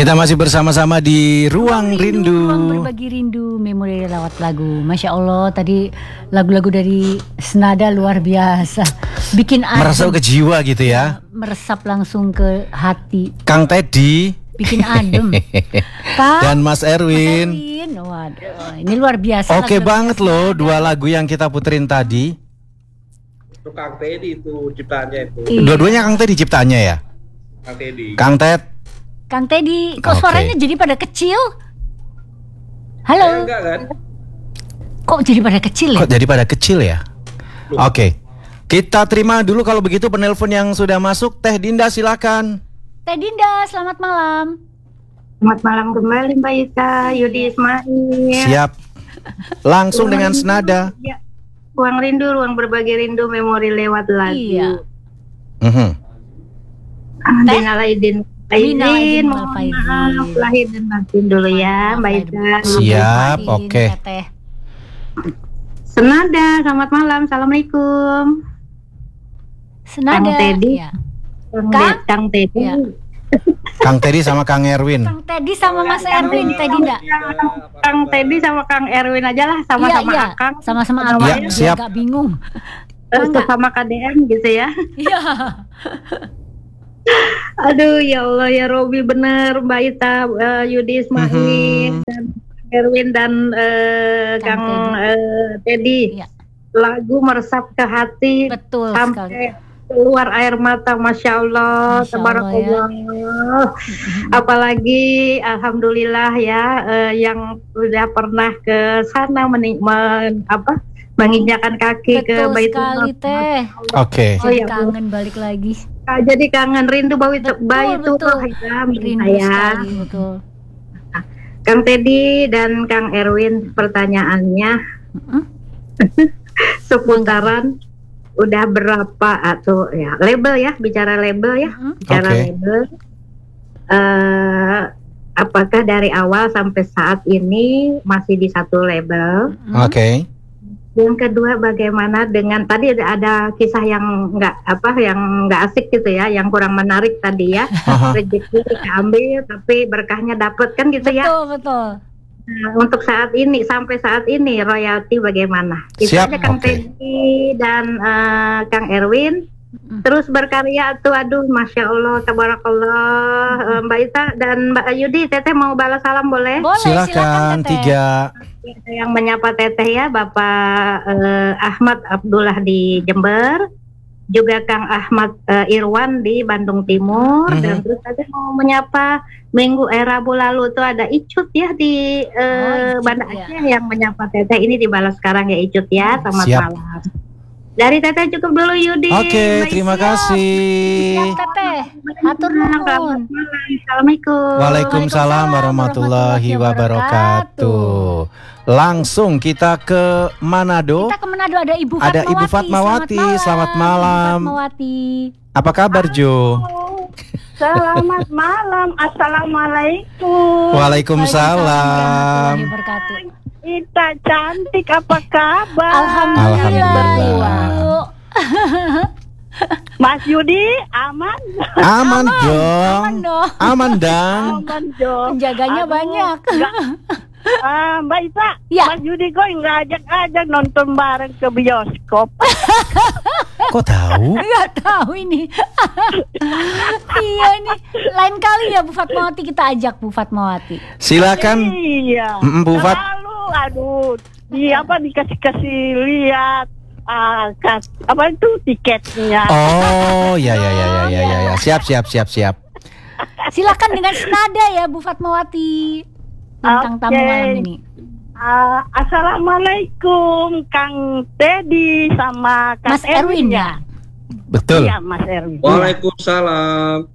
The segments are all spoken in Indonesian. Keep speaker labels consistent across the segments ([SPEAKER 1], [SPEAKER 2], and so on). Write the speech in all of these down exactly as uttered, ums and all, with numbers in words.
[SPEAKER 1] Kita masih bersama-sama di Ruang Rindu, Rindu.
[SPEAKER 2] Ruang berbagi rindu, memori lewat lagu. Masya Allah, tadi lagu-lagu dari Senada luar biasa. Bikin adem.
[SPEAKER 1] Meresap ke jiwa gitu ya.
[SPEAKER 2] Meresap langsung ke hati.
[SPEAKER 1] Kang Teddy.
[SPEAKER 2] Bikin adem. Kang,
[SPEAKER 1] dan Mas Erwin.
[SPEAKER 2] Mas Erwin. Waduh, ini luar biasa.
[SPEAKER 1] Oke banget loh, dua lagu yang kita puterin tadi.
[SPEAKER 3] Itu Kang Teddy itu ciptaannya itu.
[SPEAKER 2] Iya.
[SPEAKER 1] Dua-duanya Kang Teddy ciptaannya ya?
[SPEAKER 3] Kang Teddy.
[SPEAKER 1] Kang Ted.
[SPEAKER 2] Kang Teddy, kok
[SPEAKER 1] Oke.
[SPEAKER 2] suaranya jadi pada kecil?
[SPEAKER 3] Ya,
[SPEAKER 2] Halo.
[SPEAKER 3] enggak kan?
[SPEAKER 2] Kok jadi pada kecil ya?
[SPEAKER 1] Kok jadi pada kecil ya? Oke. Kita terima dulu kalau begitu penelpon yang sudah masuk. Teh Dinda silakan.
[SPEAKER 2] Teh Dinda, selamat malam.
[SPEAKER 4] Selamat malam kembali Mbak Ika, Yudi Ismail.
[SPEAKER 1] Siap. Langsung dengan senada.
[SPEAKER 4] Ya. Ruang rindu, ruang berbagi rindu, memori lewat lagu.
[SPEAKER 2] Iya.
[SPEAKER 1] Mhm.
[SPEAKER 4] Minal aidin
[SPEAKER 2] Minal aidin
[SPEAKER 4] Aidin,
[SPEAKER 2] wal
[SPEAKER 4] mohon
[SPEAKER 2] faizin.
[SPEAKER 4] maaf lahir dan batin dulu ya Mbak Ika.
[SPEAKER 1] Siap, oke.
[SPEAKER 2] Teteh.
[SPEAKER 4] Senada, selamat malam, assalamualaikum.
[SPEAKER 2] Senada.
[SPEAKER 4] Kang Teddy.
[SPEAKER 2] Ya.
[SPEAKER 4] Kang,
[SPEAKER 2] Kang?
[SPEAKER 4] De- Kang Teddy.
[SPEAKER 2] Iya.
[SPEAKER 1] Kang Teddy sama Kang Erwin.
[SPEAKER 2] Kang Teddy sama Mas Erwin, Teh Dinda.
[SPEAKER 4] Kang Teddy sama Kang Erwin aja lah, sama-sama
[SPEAKER 2] Iya, iya.
[SPEAKER 4] Akang.
[SPEAKER 2] Sama-sama
[SPEAKER 4] Sama
[SPEAKER 2] Akang.
[SPEAKER 1] Ya,
[SPEAKER 2] Biar
[SPEAKER 1] siap.
[SPEAKER 2] Gak bingung.
[SPEAKER 4] Terus
[SPEAKER 2] Enggak.
[SPEAKER 4] sama K D M gitu ya.
[SPEAKER 2] Iya.
[SPEAKER 4] Aduh ya Allah ya Robi, bener Mbak Ita, uh, Yudi Ismail,
[SPEAKER 1] Mhm.
[SPEAKER 4] dan Erwin dan uh,
[SPEAKER 2] Kang
[SPEAKER 4] Kang uh, Teddy.
[SPEAKER 2] Iya.
[SPEAKER 4] Lagu meresap ke hati
[SPEAKER 2] Betul
[SPEAKER 4] sampai
[SPEAKER 2] sekali.
[SPEAKER 4] keluar air mata, Masya Allah,
[SPEAKER 2] Masya
[SPEAKER 4] tabarakallah. Apalagi Alhamdulillah ya, uh, yang sudah pernah ke sana mening- men- apa, menginjakan kaki ke
[SPEAKER 2] Betul
[SPEAKER 4] Baitul
[SPEAKER 2] sekali,
[SPEAKER 4] Maqdis.
[SPEAKER 2] Teh.
[SPEAKER 1] Oke.
[SPEAKER 4] Oh,
[SPEAKER 2] Jadi
[SPEAKER 4] ya,
[SPEAKER 2] kangen balik lagi.
[SPEAKER 4] Ah, jadi kangen rindu Baitul
[SPEAKER 2] Betul,
[SPEAKER 4] Baitul
[SPEAKER 2] betul.
[SPEAKER 4] ya,
[SPEAKER 2] Rindu
[SPEAKER 4] saya.
[SPEAKER 2] sekali, betul.
[SPEAKER 4] Kang Teddy dan Kang Erwin, pertanyaannya
[SPEAKER 2] Mm-mm.
[SPEAKER 4] seputaran udah berapa atau ya label ya, bicara label ya,
[SPEAKER 2] Mm-mm.
[SPEAKER 4] bicara
[SPEAKER 1] Oke.
[SPEAKER 4] label. Eh, apakah dari awal sampai saat ini masih di satu label?
[SPEAKER 2] Mm-mm.
[SPEAKER 1] Oke.
[SPEAKER 4] Yang kedua, bagaimana dengan tadi ada, ada kisah yang nggak apa, yang nggak asik gitu ya, yang kurang menarik tadi ya.
[SPEAKER 1] Aha.
[SPEAKER 4] Rezeki diambil tapi berkahnya dapet kan gitu ya.
[SPEAKER 2] Betul, betul.
[SPEAKER 4] Nah, untuk saat ini, sampai saat ini royalti bagaimana? Itu
[SPEAKER 1] Siap,
[SPEAKER 4] aja Kang
[SPEAKER 1] oke.
[SPEAKER 4] Teddy dan eh, Kang Erwin.
[SPEAKER 2] Mm.
[SPEAKER 4] Terus berkarya tuh, aduh, Masya Allah, Tabarakallah. Eh, Mbak Ita dan Mbak Yudi, Teteh mau balas salam boleh?
[SPEAKER 2] Boleh,
[SPEAKER 1] Silakan
[SPEAKER 2] Teteh.
[SPEAKER 1] tiga.
[SPEAKER 4] Yang menyapa Teteh ya, Bapak eh, Ahmad Abdullah di Jember, juga Kang Ahmad eh, Irwan di Bandung Timur,
[SPEAKER 1] Mhm.
[SPEAKER 4] dan terus Teteh mau menyapa Minggu eh, Rabu lalu tuh ada Icut ya di eh,
[SPEAKER 2] Oh, Icut,
[SPEAKER 4] Banda
[SPEAKER 2] ya.
[SPEAKER 4] Aceh yang menyapa Teteh. Ini dibalas sekarang ya Icut ya, selamat
[SPEAKER 1] Siap.
[SPEAKER 4] malam. Dari Teteh cukup dulu Yudi.
[SPEAKER 1] Oke,
[SPEAKER 4] Mbak
[SPEAKER 1] terima
[SPEAKER 4] Isi.
[SPEAKER 1] kasih.
[SPEAKER 2] Siap, Teteh. Hatur
[SPEAKER 4] Selamat
[SPEAKER 2] nuhun.
[SPEAKER 4] malam. Assalamualaikum.
[SPEAKER 1] Waalaikumsalam warahmatullahi wabarakatuh. Langsung kita ke Manado.
[SPEAKER 2] Kita ke Manado, ada Ibu Fatmawati.
[SPEAKER 1] Ada Ibu Fatmawati. Selamat malam.
[SPEAKER 2] Ibu Fatmawati.
[SPEAKER 1] Apa kabar Jo?
[SPEAKER 4] Selamat malam. Assalamualaikum.
[SPEAKER 1] Waalaikumsalam.
[SPEAKER 2] warahmatullahi wabarakatuh.
[SPEAKER 4] Ita cantik, apa kabar?
[SPEAKER 2] Alhamdulillah.
[SPEAKER 1] Alhamdulillah.
[SPEAKER 2] Ibu.
[SPEAKER 4] Mas Yudi aman?
[SPEAKER 1] Aman dong.
[SPEAKER 2] Aman dong.
[SPEAKER 1] Aman dong.
[SPEAKER 4] Aman dong.
[SPEAKER 2] Penjaganya
[SPEAKER 4] Aduh,
[SPEAKER 2] banyak.
[SPEAKER 4] Ah, Mbak Ita,
[SPEAKER 2] Ya.
[SPEAKER 4] Mas Yudi kok nggak ajak-ajak nonton bareng ke bioskop?
[SPEAKER 1] Kok tahu?
[SPEAKER 2] Nggak tahu ini. Iya nih. Lain kali ya Bu Fatmawati kita ajak Bu Fatmawati.
[SPEAKER 1] Silakan.
[SPEAKER 4] Iya.
[SPEAKER 1] Mm, Bu Fat.
[SPEAKER 4] Lalu, aduh, di apa dikasih-kasih lihat ah, kas, apa itu tiketnya?
[SPEAKER 1] Oh, ya ya ya ya ya ya. ya. Siap siap siap siap.
[SPEAKER 2] Silakan dengan senada ya Bu Fatmawati. Tentang tamu
[SPEAKER 4] Oke.
[SPEAKER 2] malam ini.
[SPEAKER 4] Ah, Assalamualaikum Kang Teddy sama Kang
[SPEAKER 2] Mas Erwin ya.
[SPEAKER 1] Betul.
[SPEAKER 4] Iya, Mas Erwin.
[SPEAKER 3] Waalaikumsalam.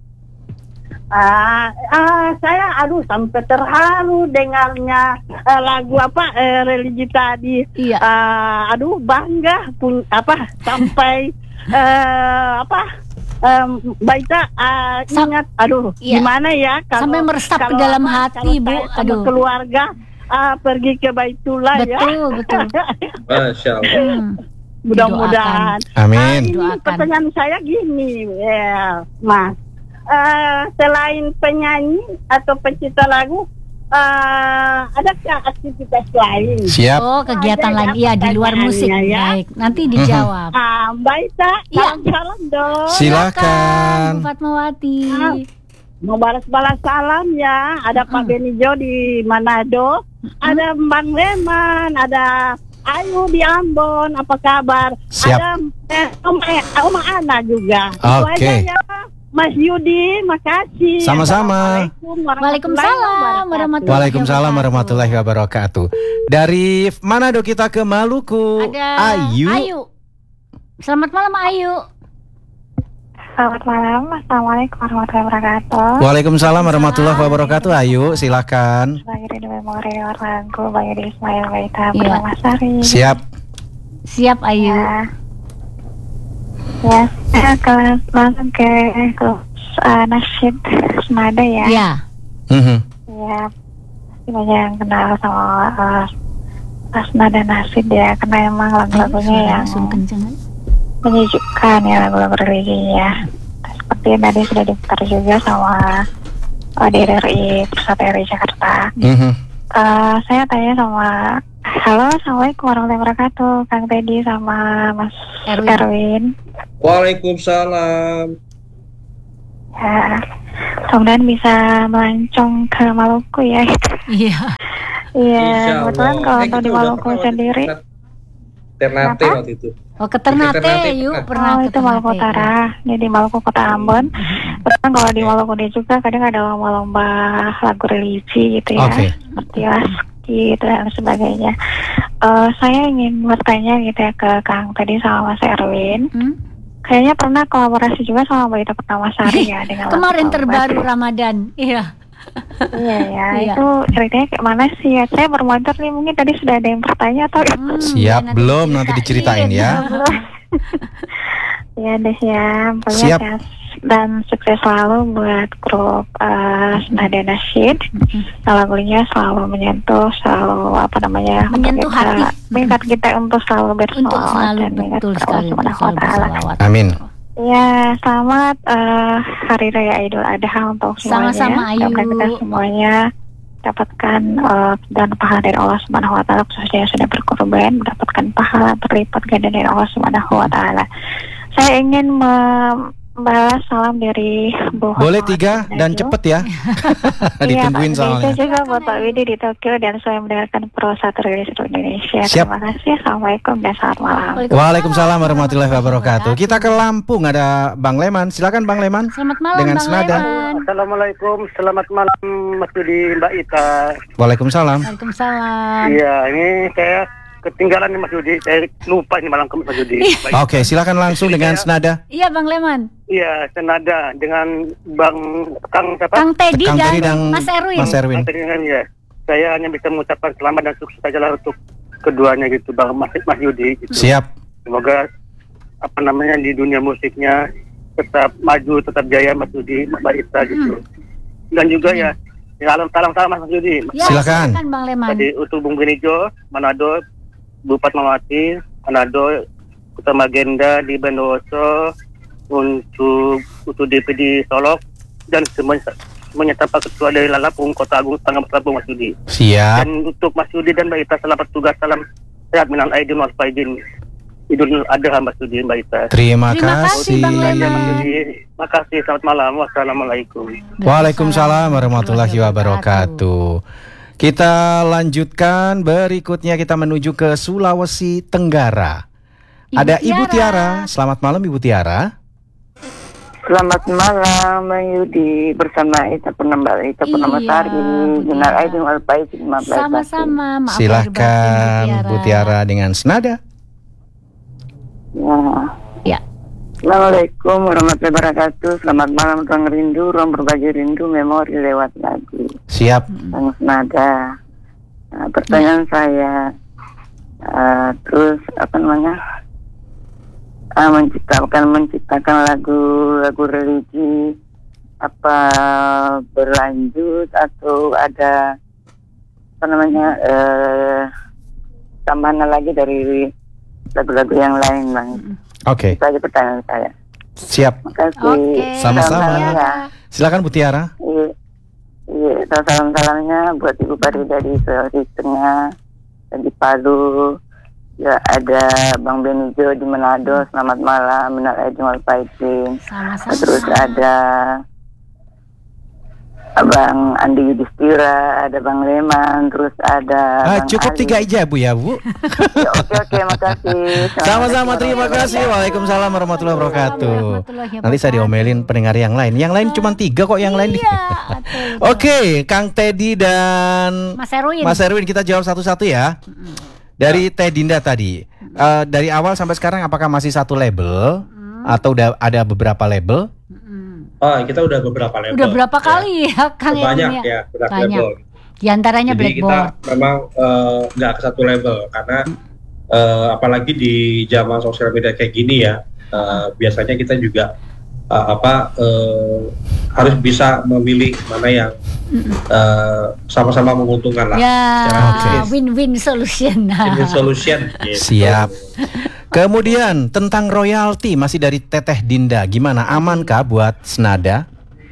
[SPEAKER 4] Ah, ah, saya aduh sampai terharu dengarnya eh, lagu apa eh, religi tadi.
[SPEAKER 2] Iya.
[SPEAKER 4] Ah, aduh bangga pun apa sampai eh, apa um, Baita ah,
[SPEAKER 2] Sam-
[SPEAKER 4] ingat aduh
[SPEAKER 2] Iya.
[SPEAKER 4] gimana ya kalau
[SPEAKER 2] Sampai meresap ke
[SPEAKER 4] kalau
[SPEAKER 2] dalam
[SPEAKER 4] apa,
[SPEAKER 2] hati,
[SPEAKER 4] kalau
[SPEAKER 2] Bu.
[SPEAKER 4] saya sama
[SPEAKER 2] Aduh.
[SPEAKER 4] keluarga ah, pergi ke Baitullah ya.
[SPEAKER 2] Betul, betul.
[SPEAKER 3] Masya Allah.
[SPEAKER 2] Hmm.
[SPEAKER 4] Mudah-mudahan.
[SPEAKER 1] Amin.
[SPEAKER 4] Ini
[SPEAKER 2] Doakan.
[SPEAKER 4] pertanyaan saya gini, ya, Mas.
[SPEAKER 5] uh, selain penyanyi atau pencipta lagu, uh, adakah aktivitas lain?
[SPEAKER 1] Siap.
[SPEAKER 2] Oh, kegiatan
[SPEAKER 5] Ada
[SPEAKER 2] lain.
[SPEAKER 5] ya
[SPEAKER 2] Iya, di luar musik.
[SPEAKER 5] pertanyaannya, ya.
[SPEAKER 2] Baik, nanti dijawab.
[SPEAKER 5] Ah, Mbak Ita,
[SPEAKER 2] Iya.
[SPEAKER 5] salam-salam dong.
[SPEAKER 1] Silakan.
[SPEAKER 2] Bu Fatmawati.
[SPEAKER 5] Ah, mau balas-balas salam ya. Ada Pak
[SPEAKER 2] Hmm.
[SPEAKER 5] Benijo di Manado, ada Bang Leman, ada Ayu di Ambon. Apa kabar?
[SPEAKER 1] Siap.
[SPEAKER 5] Ada eh, Om, eh, Om Ana juga. Itu
[SPEAKER 1] Oke.
[SPEAKER 5] aja ya. Mas Yudi, makasih.
[SPEAKER 1] Sama-sama.
[SPEAKER 5] Assalamualaikum warahmatullahi
[SPEAKER 2] Waalaikumsalam
[SPEAKER 5] wabarakatuh.
[SPEAKER 2] warahmatullahi
[SPEAKER 1] Waalaikumsalam warahmatullahi wabarakatuh. Dari Manado kita ke Maluku.
[SPEAKER 2] Ada
[SPEAKER 1] Ayu.
[SPEAKER 2] Ayu. Selamat malam Ayu.
[SPEAKER 6] Selamat malam, Assalamualaikum warahmatullahi wabarakatuh.
[SPEAKER 1] Waalaikumsalam warahmatullahi wabarakatuh. Ayu, silakan.
[SPEAKER 6] Sebagai Ridho Memori lagu Bang Yudi Ismail Baita
[SPEAKER 2] Iya.
[SPEAKER 6] bersama Sari.
[SPEAKER 1] Siap.
[SPEAKER 2] Siap Ayu.
[SPEAKER 6] Ya, ya saya akan langsung ke uh, nasyid senada ya.
[SPEAKER 2] Ya.
[SPEAKER 1] Mhm.
[SPEAKER 6] Ya, banyak yang kenal sama uh, senada nasyid ya, karena emang lagu-lagunya yang
[SPEAKER 2] Langsung kenceng.
[SPEAKER 6] menyejukkan ya, lagu-lagu religi ya. Seperti yang tadi sudah diputar juga sama uh, D R I Pusat R I Jakarta.
[SPEAKER 1] Mhm.
[SPEAKER 6] Uh, saya tanya sama, halo, assalamualaikum warahmatullahi wabarakatuh, Kang Teddy sama Mas
[SPEAKER 2] Erwin.
[SPEAKER 6] Erwin.
[SPEAKER 3] Waalaikumsalam.
[SPEAKER 6] Ya, mudah-mudahan bisa melancong ke Maluku ya.
[SPEAKER 2] Iya.
[SPEAKER 6] Iya,
[SPEAKER 3] Insya
[SPEAKER 6] kebetulan
[SPEAKER 3] Allah.
[SPEAKER 6] kalau
[SPEAKER 3] Eh,
[SPEAKER 6] untuk
[SPEAKER 3] kita
[SPEAKER 6] di
[SPEAKER 3] udah
[SPEAKER 6] Maluku
[SPEAKER 3] pernah waktu
[SPEAKER 6] sendiri,
[SPEAKER 3] itu, Ternate
[SPEAKER 6] Kenapa?
[SPEAKER 3] waktu itu.
[SPEAKER 2] Oh, ke Ternate,
[SPEAKER 3] Ternate,
[SPEAKER 2] yuk
[SPEAKER 3] Ternate.
[SPEAKER 2] pernah
[SPEAKER 6] oh
[SPEAKER 2] ke
[SPEAKER 6] itu Maluku
[SPEAKER 2] Ternate,
[SPEAKER 6] Utara, jadi di Maluku Kota Ambon. Kebetulan kalau di Maluku ini juga kadang ada lomba-lomba lagu religi gitu ya,
[SPEAKER 1] Oke.
[SPEAKER 6] seperti Laski gitu dan sebagainya. Eh, saya ingin bertanya gitu ya ke Kang tadi sama Mas Erwin.
[SPEAKER 2] Hmm?
[SPEAKER 6] Kayaknya pernah kolaborasi juga sama Mbak Ita Pertamasari ya dengan
[SPEAKER 2] Kemarin
[SPEAKER 6] lagu
[SPEAKER 2] terbaru
[SPEAKER 6] Taubat.
[SPEAKER 2] Ramadan. Iya.
[SPEAKER 6] Iya ya,
[SPEAKER 2] Iya.
[SPEAKER 6] itu ceritanya kayak mana sih ya? Saya bermotor nih, mungkin tadi sudah ada yang bertanya atau
[SPEAKER 2] Hmm,
[SPEAKER 1] Siap,
[SPEAKER 2] ya,
[SPEAKER 1] belum, nanti diceritain ya.
[SPEAKER 6] belum? Ya deh ya, pokoknya
[SPEAKER 1] Siap.
[SPEAKER 6] sehat dan sukses selalu buat grup uh, Senada Nasyid. Lagunya selalu menyentuh, selalu apa namanya?
[SPEAKER 2] Menyentuh
[SPEAKER 6] kita,
[SPEAKER 2] hati.
[SPEAKER 6] mengingat kita untuk selalu
[SPEAKER 2] Untuk
[SPEAKER 6] bersolawat
[SPEAKER 2] selalu
[SPEAKER 6] dan mengingat
[SPEAKER 2] betul
[SPEAKER 6] kepada
[SPEAKER 2] sekali
[SPEAKER 6] Allah
[SPEAKER 2] untuk
[SPEAKER 6] Subhanahu wa
[SPEAKER 2] selalu
[SPEAKER 6] Ta'ala.
[SPEAKER 2] bersalawat.
[SPEAKER 1] Amin.
[SPEAKER 6] Ya, selamat uh, Hari Raya Idul Adha untuk semuanya.
[SPEAKER 2] Sama-sama, Ayu.
[SPEAKER 6] Semoga kita semuanya dapatkan uh, dan pahala dari Allah Subhanahu wa Ta'ala, khususnya yang sudah berkorban, mendapatkan pahala berlipat ganda dari Allah Subhanahu wa Ta'ala. Saya ingin membalas salam dari Bu
[SPEAKER 1] Boleh
[SPEAKER 6] Fatmawati
[SPEAKER 1] tiga dan
[SPEAKER 6] Najwa.
[SPEAKER 1] cepet ya. Ditungguin
[SPEAKER 6] Iya, Pak.
[SPEAKER 1] soalnya.
[SPEAKER 6] Itu juga buat Pak Widi di Tokyo dan saya mendengarkan Pro Satu Rilis Indonesia.
[SPEAKER 1] Siap.
[SPEAKER 6] Terima kasih. Assalamualaikum dan selamat malam.
[SPEAKER 1] Waalaikumsalam warahmatullahi wabarakatuh. Kita ke Lampung, ada Bang Leman. Silakan Bang Leman.
[SPEAKER 2] Selamat malam
[SPEAKER 1] Dengan
[SPEAKER 2] Bang
[SPEAKER 1] senada.
[SPEAKER 2] Leman.
[SPEAKER 7] Assalamualaikum, selamat malam Mas Yudi, Mbak Ita.
[SPEAKER 1] Waalaikumsalam.
[SPEAKER 2] Waalaikumsalam.
[SPEAKER 7] Iya, ini saya ketinggalan nih Mas Yudi, saya lupa ini malam ke Mas Yudi. Baik.
[SPEAKER 1] Oke, silakan langsung dengan senada.
[SPEAKER 2] Iya Bang Leman.
[SPEAKER 7] Iya, senada dengan Bang Kang siapa?
[SPEAKER 2] Kang Teddy
[SPEAKER 1] Kang
[SPEAKER 2] dan
[SPEAKER 1] Teddy dan
[SPEAKER 2] Mas Erwin.
[SPEAKER 1] Mas Erwin.
[SPEAKER 7] Kang Teddy kan, ya. Saya hanya bisa mengucapkan selamat dan sukses saja lah untuk keduanya gitu, Bang Mas, Mas Yudi. Gitu.
[SPEAKER 1] Siap.
[SPEAKER 7] Semoga apa namanya di dunia musiknya tetap maju, tetap jaya Mas Yudi, Mbak Ita gitu. Dan juga ya, ya salam salam salam Mas Yudi.
[SPEAKER 2] Ya,
[SPEAKER 1] Silakan.
[SPEAKER 2] silakan Bang Leman.
[SPEAKER 7] Tadi untuk Bung Benijo, Manado, Bu Fatmawati, Manado, Utama Agenda di Bondowoso, untuk untuk D P di Solok dan semuanya semuanya tanpa ketua dari Lampung, Kota Agung, Tangerang, Lampung, Mas Yudi.
[SPEAKER 1] Siap.
[SPEAKER 7] Dan untuk Mas Yudi dan Mbak Ita selamat tugas, salam sehat minal aidin wal faizin. Idul Adha Mas Yudi, Mbak Ita.
[SPEAKER 1] Terima
[SPEAKER 2] Terima kasih,
[SPEAKER 1] kasih.
[SPEAKER 2] Bang Leman.
[SPEAKER 7] Ya, Mas Yudi. Makasih, selamat malam. Wassalamualaikum.
[SPEAKER 1] Waalaikumsalam warahmatullahi wabarakatuh. Kita lanjutkan berikutnya, kita menuju ke Sulawesi Tenggara.
[SPEAKER 2] Ibu
[SPEAKER 1] Ada Ibu
[SPEAKER 2] Tiara.
[SPEAKER 1] Tiara. Selamat malam Ibu Tiara.
[SPEAKER 8] Selamat malam Bang Yudi bersama Ita Purnama Ita Purnamasari
[SPEAKER 2] Iya, Bu
[SPEAKER 8] Minal
[SPEAKER 2] Tiara.
[SPEAKER 8] Aidin wal Faizin.
[SPEAKER 2] Sama-sama. Maaf lahir
[SPEAKER 1] Silahkan
[SPEAKER 2] batin,
[SPEAKER 1] Bu Tiara dengan senada.
[SPEAKER 8] Ya.
[SPEAKER 2] Ya.
[SPEAKER 8] Assalamualaikum warahmatullahi wabarakatuh. Selamat malam ruang rindu, ruang berbagi rindu, memori lewat lagu.
[SPEAKER 1] Siap.
[SPEAKER 8] Sang senada. Nah, pertanyaan saya, uh, terus apa namanya? Uh, menciptakan menciptakan lagu-lagu religi apa berlanjut atau ada apa namanya uh, tambahan lagi dari lagu-lagu yang lain, Bang.
[SPEAKER 1] Oke.
[SPEAKER 8] Itu aja pertanyaan saya.
[SPEAKER 1] Siap.
[SPEAKER 8] Makasih.
[SPEAKER 2] Oke.
[SPEAKER 1] Sama-sama.
[SPEAKER 8] Salam-salamnya.
[SPEAKER 1] Silakan Bu Tiara.
[SPEAKER 8] Iya, iya. Salam-salamnya buat Ibu Farida di Sulawesi Tengah dan di Palu. Ya, ada Bang Benijo di Manado. Selamat malam. Minal aidin wal faizin.
[SPEAKER 2] Sama-sama.
[SPEAKER 8] Terus ada Abang Andi Yudhistira, ada Bang Leman, terus ada
[SPEAKER 1] Ah,
[SPEAKER 8] Bang
[SPEAKER 1] cukup
[SPEAKER 8] Ali.
[SPEAKER 1] tiga aja Bu ya Bu.
[SPEAKER 8] Ya, oke oke, makasih.
[SPEAKER 1] Sama-sama, terima kasih. Waalaikumsalam warahmatullahi wabarakatuh.
[SPEAKER 2] Warahmatullahi
[SPEAKER 1] Nanti saya diomelin pendengar yang lain. Yang lain cuma tiga kok yang lain.
[SPEAKER 2] Iya, betul.
[SPEAKER 1] Oke, Kang Teddy dan
[SPEAKER 2] Mas Erwin.
[SPEAKER 1] Mas Erwin, kita jawab satu-satu ya. Dari Teh Dinda tadi, eh, dari awal sampai sekarang apakah masih satu label atau udah ada beberapa label?
[SPEAKER 3] Oh, kita udah beberapa level.
[SPEAKER 2] Udah berapa kali ya, Kang
[SPEAKER 3] Banyak
[SPEAKER 2] Erwin
[SPEAKER 3] ya, udah
[SPEAKER 2] Banyak.
[SPEAKER 3] level.
[SPEAKER 2] Di antaranya
[SPEAKER 3] Jadi kita
[SPEAKER 2] Blackboard.
[SPEAKER 3] memang eh, nggak ke satu level karena eh, apalagi di zaman sosial media kayak gini ya, eh, biasanya kita juga eh, apa eh, harus bisa memilih mana yang eh, sama-sama menguntungkan lah.
[SPEAKER 2] Ya,
[SPEAKER 3] secara bisnis.
[SPEAKER 2] win-win solution.
[SPEAKER 3] Win-win solution. Gitu.
[SPEAKER 1] Siap. Kemudian tentang royalti masih dari Teteh Dinda, gimana, amankah buat Senada?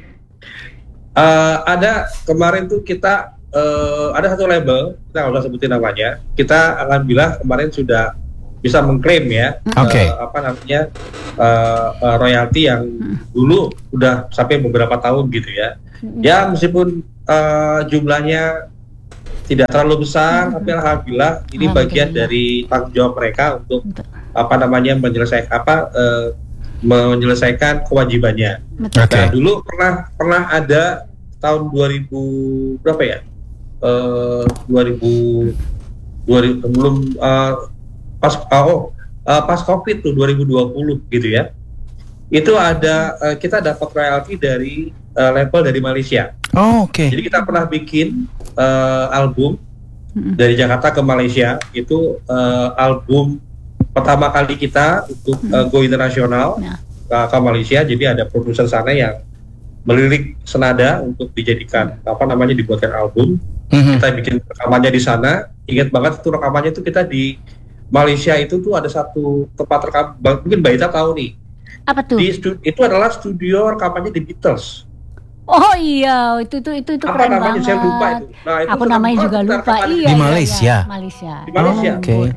[SPEAKER 3] Eh, ada kemarin tuh kita eh, ada satu label, kita nggak usah sebutin namanya. Kita alhamdulillah kemarin sudah bisa mengklaim ya,
[SPEAKER 1] Oke.
[SPEAKER 3] eh, apa namanya eh, eh, royalti yang dulu udah sampai beberapa tahun gitu ya. Ya meskipun eh, jumlahnya tidak terlalu besar, tapi alhamdulillah ini bagian
[SPEAKER 2] Alhamdulillah.
[SPEAKER 3] dari tanggung jawab mereka untuk apa namanya menyelesaikan apa eh, menyelesaikan kewajibannya.
[SPEAKER 2] Betul.
[SPEAKER 1] Oke.
[SPEAKER 3] Nah, dulu pernah pernah ada tahun dua ribu berapa ya? Eh dua ribu dua ribu belum eh, pas oh eh, pas Covid tuh dua ribu dua puluh gitu ya. Itu ada eh, kita dapat royalti dari eh, label dari Malaysia.
[SPEAKER 1] Oh, oke.
[SPEAKER 3] Jadi kita pernah bikin eh, album dari Jakarta ke Malaysia. Itu eh, album pertama kali kita untuk eh, go internasional
[SPEAKER 2] Nah.
[SPEAKER 3] ke, ke Malaysia. Jadi ada produser sana yang melirik Senada untuk dijadikan apa namanya dibuatkan album.
[SPEAKER 1] Mhm.
[SPEAKER 3] Kita bikin rekamannya di sana. Ingat banget itu rekamannya itu kita di Malaysia itu tuh ada satu tempat rekam, mungkin Mbak Ita tahu nih.
[SPEAKER 2] Apa tuh?
[SPEAKER 3] Di stu- itu adalah studio rekamannya The Beatles.
[SPEAKER 2] Oh iya, itu itu itu itu
[SPEAKER 3] Apa
[SPEAKER 2] keren
[SPEAKER 3] namanya?
[SPEAKER 2] banget.
[SPEAKER 3] Saya lupa itu. Nah, itu
[SPEAKER 2] Aku
[SPEAKER 3] sedang
[SPEAKER 2] namanya
[SPEAKER 3] banget
[SPEAKER 2] juga
[SPEAKER 3] kita
[SPEAKER 2] lupa.
[SPEAKER 3] rekaman
[SPEAKER 2] Iya.
[SPEAKER 1] Di
[SPEAKER 2] iya,
[SPEAKER 1] Malaysia?
[SPEAKER 2] iya, Malaysia.
[SPEAKER 3] Di Malaysia.
[SPEAKER 2] Oh,
[SPEAKER 1] Oke.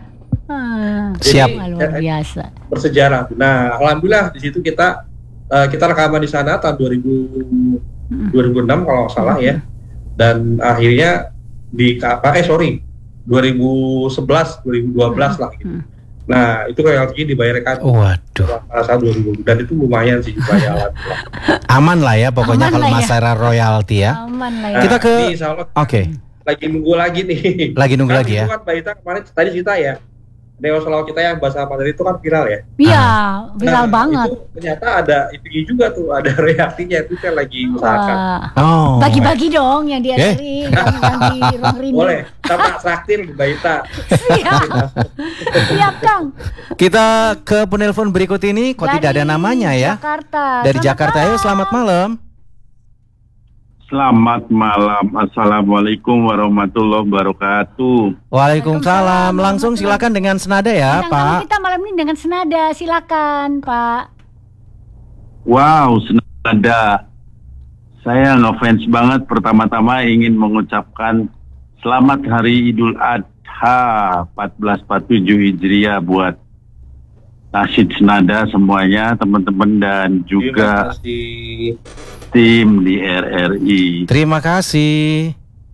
[SPEAKER 2] Ah,
[SPEAKER 1] Siap.
[SPEAKER 2] wah, luar biasa.
[SPEAKER 3] Bersejarah. Nah, alhamdulillah di situ kita eh, kita rekaman di sana tahun dua ribu dua ribu enam kalau nggak salah ya. Dan akhirnya di apa eh sorry dua ribu sebelas dua ribu dua belas lah gitu.
[SPEAKER 2] Hmm.
[SPEAKER 3] Nah, itu royaltinya dibayarkan
[SPEAKER 1] Waduh,
[SPEAKER 3] pada dua ribu dan itu lumayan sih jumlahnya alhamdulillah.
[SPEAKER 1] aman lah ya pokoknya
[SPEAKER 2] Aman
[SPEAKER 1] kalau
[SPEAKER 2] lah ya.
[SPEAKER 1] masalah royalti ya.
[SPEAKER 2] Aman lah
[SPEAKER 3] Nah,
[SPEAKER 2] ya.
[SPEAKER 1] Kita ke-
[SPEAKER 3] ini insya Allah
[SPEAKER 1] Oke,
[SPEAKER 3] lagi nunggu lagi nih.
[SPEAKER 1] lagi nunggu
[SPEAKER 3] Kan
[SPEAKER 1] lagi
[SPEAKER 3] itu
[SPEAKER 1] ya.
[SPEAKER 3] kan Mbak Ita kemarin tadi cerita ya. Dewa Selalu kita yang bahasa Mandarin itu kan viral ya.
[SPEAKER 2] Iya, viral
[SPEAKER 3] Nah,
[SPEAKER 2] banget.
[SPEAKER 3] Itu ternyata ada itu juga tuh, ada reaksinya itu kan lagi usahakan.
[SPEAKER 2] Wah.
[SPEAKER 1] Oh.
[SPEAKER 2] Bagi-bagi dong yang di
[SPEAKER 1] Eh.
[SPEAKER 2] R R I, yang, yang di ruang rindu.
[SPEAKER 3] Boleh, kita traktir Mbak Ita.
[SPEAKER 2] Siap. Siap, Kang.
[SPEAKER 1] Kita ke penelpon berikut ini kok tidak ada
[SPEAKER 2] Dari
[SPEAKER 1] namanya ya.
[SPEAKER 2] Jakarta.
[SPEAKER 1] Dari
[SPEAKER 2] Selamat
[SPEAKER 1] Jakarta. Ayo
[SPEAKER 2] malam.
[SPEAKER 1] selamat malam.
[SPEAKER 9] Selamat malam. Assalamualaikum warahmatullahi wabarakatuh.
[SPEAKER 1] Waalaikumsalam. Langsung silakan dengan Senada ya,
[SPEAKER 2] Bintang tamu
[SPEAKER 1] Pak.
[SPEAKER 2] kita malam ini dengan Senada. Silakan, Pak.
[SPEAKER 9] Wow, Senada. Saya ngefans banget. Pertama-tama ingin mengucapkan selamat Hari Idul Adha seribu empat ratus empat puluh tujuh Hijriah buat Nasyid Senada semuanya, teman-teman dan
[SPEAKER 3] Terima
[SPEAKER 9] juga
[SPEAKER 3] kasih.
[SPEAKER 9] tim di R R I.
[SPEAKER 1] Terima kasih.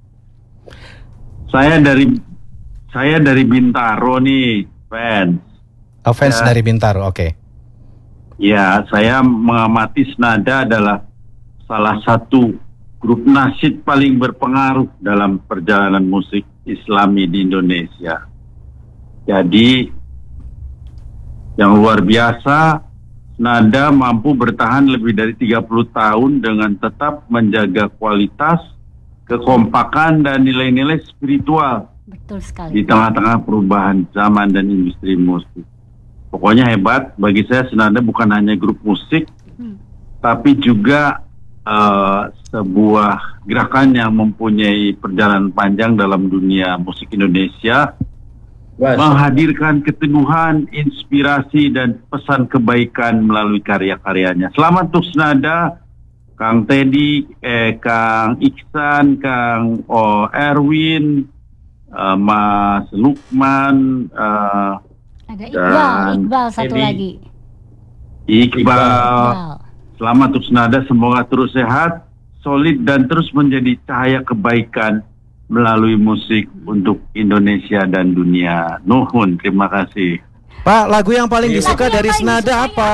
[SPEAKER 9] Saya dari saya dari Bintaro nih, fans.
[SPEAKER 1] Oh, fans
[SPEAKER 9] Ya.
[SPEAKER 1] dari Bintaro. Oke.
[SPEAKER 9] Ya, saya mengamati Senada adalah salah satu grup nasyid paling berpengaruh dalam perjalanan musik Islami di Indonesia. Jadi, yang luar biasa, Senada mampu bertahan lebih dari tiga puluh tahun dengan tetap menjaga kualitas, kekompakan, dan nilai-nilai spiritual
[SPEAKER 2] Betul
[SPEAKER 9] di
[SPEAKER 2] sekali.
[SPEAKER 9] tengah-tengah perubahan zaman dan industri musik. Pokoknya hebat. Bagi saya Senada bukan hanya grup musik,
[SPEAKER 2] Hmm.
[SPEAKER 9] tapi juga uh, sebuah gerakan yang mempunyai perjalanan panjang dalam dunia musik Indonesia menghadirkan keteguhan, inspirasi dan pesan kebaikan melalui karya-karyanya. Selamat untuk Senada, Kang Teddy, eh, Kang Iksan, Kang oh, Erwin, uh, Mas Lukman, uh,
[SPEAKER 2] Ada Iqbal, Iqbal satu
[SPEAKER 3] Teddy.
[SPEAKER 2] lagi.
[SPEAKER 9] Iqbal.
[SPEAKER 2] Iqbal.
[SPEAKER 9] Selamat untuk Senada, semoga terus sehat, solid dan terus menjadi cahaya kebaikan melalui musik untuk Indonesia dan dunia. Nuhun, terima kasih.
[SPEAKER 1] Pak, lagu yang paling disuka
[SPEAKER 2] Lagu yang
[SPEAKER 1] dari
[SPEAKER 2] paling
[SPEAKER 1] Senada
[SPEAKER 2] disukai
[SPEAKER 1] apa?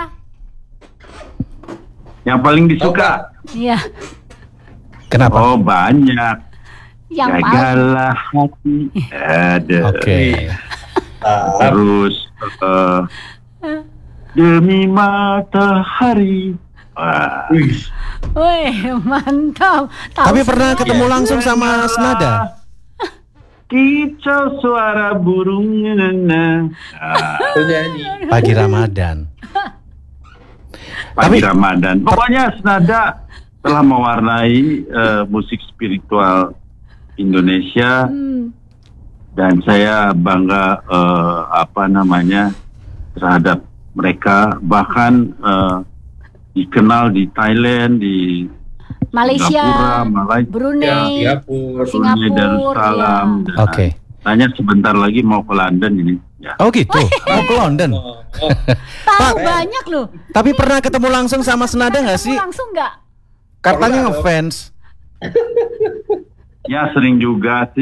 [SPEAKER 9] Yang paling disuka?
[SPEAKER 2] Iya.
[SPEAKER 1] Kenapa?
[SPEAKER 9] Oh, banyak.
[SPEAKER 2] Yang paling.
[SPEAKER 9] Jagalah hati. Ada.
[SPEAKER 1] Oke.
[SPEAKER 9] Terus uh, demi matahari. Wah.
[SPEAKER 3] Wih,
[SPEAKER 2] Wih, mantap. Tahu
[SPEAKER 1] Tapi pernah
[SPEAKER 2] semua.
[SPEAKER 1] ketemu langsung sama Senada?
[SPEAKER 9] Kicau suara burungnya. Nah,
[SPEAKER 3] penyanyi.
[SPEAKER 1] Pagi Ramadan.
[SPEAKER 9] pagi
[SPEAKER 1] Tapi-
[SPEAKER 9] Ramadan. Pokoknya Senada telah mewarnai uh, musik spiritual Indonesia.
[SPEAKER 2] Hmm.
[SPEAKER 9] Dan saya bangga eh, apa namanya terhadap mereka, bahkan eh, dikenal di Thailand, di
[SPEAKER 2] Malaysia,
[SPEAKER 9] Singapura, Malaysia,
[SPEAKER 3] Ya,
[SPEAKER 2] Brunei,
[SPEAKER 3] Singapura.
[SPEAKER 9] Brunei Darussalam.
[SPEAKER 2] ya.
[SPEAKER 9] dan
[SPEAKER 1] Oke.
[SPEAKER 9] Tanya sebentar lagi mau ke London ini. Ya.
[SPEAKER 1] Oh gitu, mau ke London.
[SPEAKER 3] Oh, oh.
[SPEAKER 2] Tahu
[SPEAKER 1] Pak.
[SPEAKER 2] banyak loh.
[SPEAKER 1] Tapi pernah ketemu langsung sama Senada nggak sih?
[SPEAKER 2] Langsung nggak?
[SPEAKER 1] Katanya ngefans.
[SPEAKER 9] Ya sering juga sih.